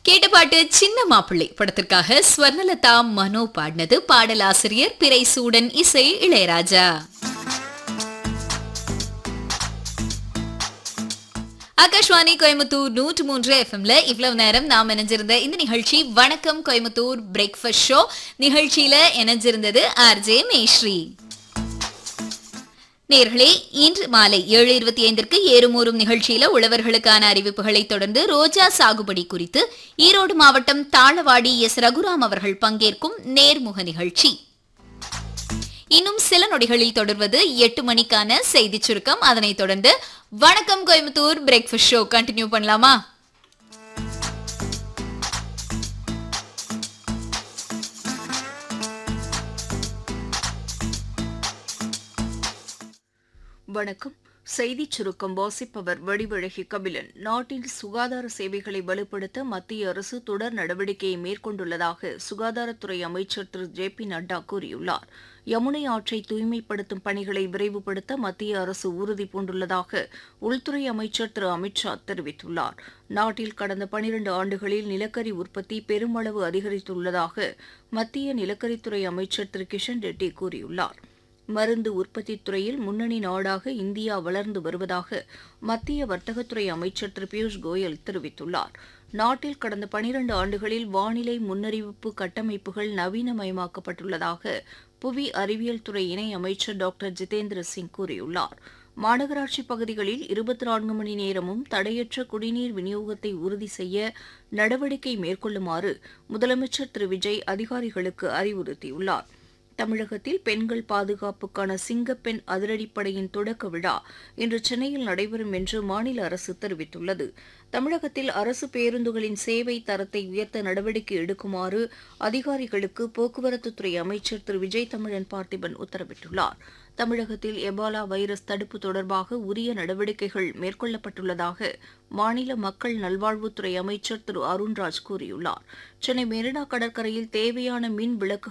கேட்ட பாட்டு சின்ன மாப்பிள்ளை படத்திற்காக ஸ்வர்ணலதா மனோ பாடினது. பாடலாசிரியர் பிறைசூடன், இசை இளையராஜா. ஆகாஷ்வாணி கோயம்புத்தூர் 103 எஃப்எம்ல இவ்வளவு நேரம் நாம் இணைஞ்சிருந்த இந்த நிகழ்ச்சி வணக்கம் கோயம்புத்தூர் பிரேக்ஃபாஸ்ட் ஷோ. நிகழ்ச்சியில இணைஞ்சிருந்தது ஆர்ஜே மேஸ்ரீ. நேர்களே, இன்று மாலை 7:25 ஏறுமூறும் நிகழ்ச்சியில உழவர்களுக்கான அறிவிப்புகளை தொடர்ந்து ரோஜா சாகுபடி குறித்து ஈரோடு மாவட்டம் தாளவாடி எஸ் ரகுராம் அவர்கள் பங்கேற்கும் நேர்முக நிகழ்ச்சி. இன்னும் சில நொடிகளில் தொடர்வது 8 மணிக்கான செய்தி சுருக்கம். அதனைத் தொடர்ந்து வணக்கம் கோயம்புத்தூர் பிரேக்ஃபாஸ்ட் ஷோ கண்டினியூ பண்ணலாமா? வணக்கம். செய்திச் சுருக்கம் வாசிப்பவர் வடிவழகி கபிலன். நாட்டில் சுகாதார சேவைகளை வலுப்படுத்த மத்திய அரசு தொடர் நடவடிக்கையை மேற்கொண்டுள்ளதாக சுகாதாரத்துறை அமைச்சர் திரு ஜே.பி. நட்டா கூறியுள்ளார். யமுனை ஆற்றை தூய்மைப்படுத்தும் பணிகளை விரைவுபடுத்த மத்திய அரசு உறுதி பூண்டுள்ளதாக உள்துறை அமைச்சர் திரு அமித்ஷா தெரிவித்துள்ளார். நாட்டில் கடந்த 12 ஆண்டுகளில் நிலக்கரி உற்பத்தி பெருமளவு அதிகரித்துள்ளதாக மத்திய நிலக்கரித்துறை அமைச்சர் திரு கிஷன் ரெட்டி கூறியுள்ளார். மருந்து உற்பத்தித் துறையில் முன்னணி நாடாக இந்தியா வளர்ந்து வருவதாக மத்திய வர்த்தகத்துறை அமைச்சர் திரு பியூஷ் கோயல் தெரிவித்துள்ளார். நாட்டில் கடந்த 12 ஆண்டுகளில் வானிலை முன்னறிவிப்பு கட்டமைப்புகள் நவீனமயமாக்கப்பட்டுள்ளதாக புவி அறிவியல் துறை இணை அமைச்சர் டாக்டர் ஜிதேந்திர சிங் கூறியுள்ளார். மாநகராட்சி பகுதிகளில் 24 மணி நேரமும் தடையற்ற குடிநீர் விநியோகத்தை உறுதி செய்ய நடவடிக்கை மேற்கொள்ளுமாறு முதலமைச்சர் திரு விஜய் அதிகாரிகளுக்கு அறிவுறுத்தியுள்ளார். தமிழகத்தில் பெண்கள் பாதுகாப்புக்கான சிங்கப்பெண் அதிரடிப்படையின் தொடக்க விழா இன்று சென்னையில் நடைபெறும் என்று மாநில அரசு தெரிவித்துள்ளது. தமிழகத்தில் அரசு பேருந்துகளின் சேவை தரத்தை உயர்த்த நடவடிக்கை எடுக்குமாறு அதிகாரிகளுக்கு போக்குவரத்துத்துறை அமைச்சர் திரு விஜய் தமிழன் பார்த்திபன் உத்தரவிட்டுள்ளார். தமிழகத்தில் எபாலா வைரஸ் தடுப்பு தொடர்பாக உரிய நடவடிக்கைகள் மேற்கொள்ளப்பட்டுள்ளதாக மாநில மக்கள் நல்வாழ்வுத்துறை அமைச்சர் திரு அருண்ராஜ் கூறியுள்ளார். சென்னை மெரினா கடற்கரையில் தேவையான மின் விளக்குகள்